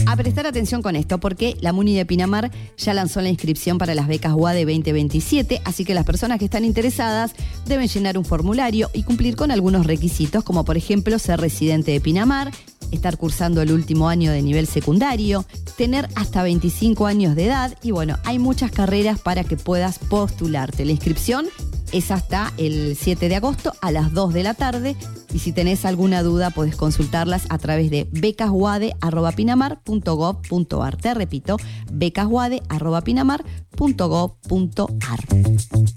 A prestar atención con esto, porque la MUNI de Pinamar ya lanzó la inscripción para las becas UADE 2027, así que las personas que están interesadas deben llenar un formulario y cumplir con algunos requisitos, como por ejemplo ser residente de Pinamar, estar cursando el último año de nivel secundario, tener hasta 25 años de edad y bueno, hay muchas carreras para que puedas postularte. La inscripción es hasta el 7 de agosto a las 2 de la tarde y si tenés alguna duda podés consultarlas a través de becasuade@pinamar.gov.ar. Te repito, becasuade@pinamar.gov.ar.